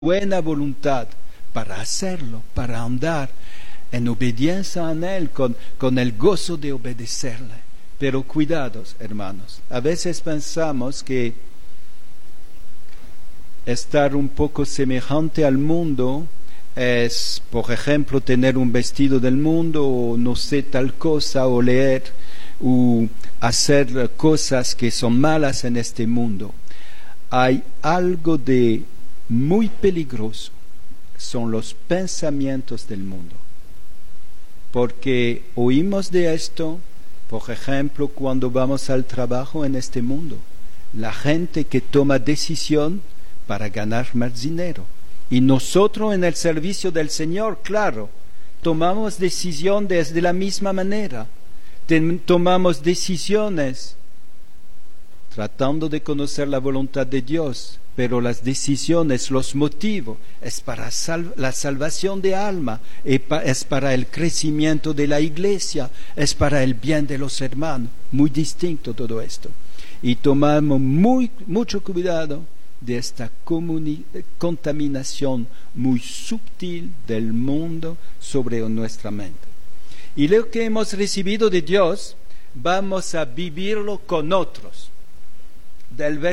buena voluntad para hacerlo, para andar en obediencia a Él, con el gozo de obedecerle. Pero cuidados, hermanos, a veces pensamos que estar un poco semejante al mundo es, por ejemplo, tener un vestido del mundo, o no sé tal cosa, o leer, o hacer cosas que son malas en este mundo. Hay algo de muy peligroso, son los pensamientos del mundo. Porque oímos de esto, por ejemplo, cuando vamos al trabajo en este mundo. La gente que toma decisión para ganar más dinero. Y nosotros en el servicio del Señor, claro, tomamos decisión de la misma manera. Tomamos decisiones tratando de conocer la voluntad de Dios, pero las decisiones, los motivos, es para la salvación de alma, es para el crecimiento de la iglesia, es para el bien de los hermanos. Muy distinto todo esto. Y tomamos mucho cuidado de esta contaminación muy sutil del mundo sobre nuestra mente. Y lo que hemos recibido de Dios, vamos a vivirlo con otros. Del